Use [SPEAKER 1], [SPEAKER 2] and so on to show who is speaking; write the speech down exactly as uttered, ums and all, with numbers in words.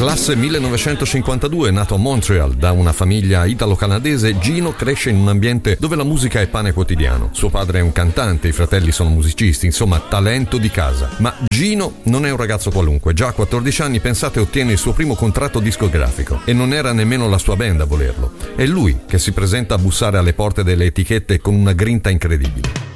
[SPEAKER 1] Classe millenovecentocinquantadue, nato a Montreal da una famiglia italo-canadese, Gino cresce in un ambiente dove la musica è pane quotidiano. Suo padre è un cantante, i fratelli sono musicisti, insomma talento di casa. Ma Gino non è un ragazzo qualunque. Già a quattordici anni, pensate, ottiene il suo primo contratto discografico e non era nemmeno la sua band a volerlo. È lui che si presenta a bussare alle porte delle etichette con una grinta incredibile.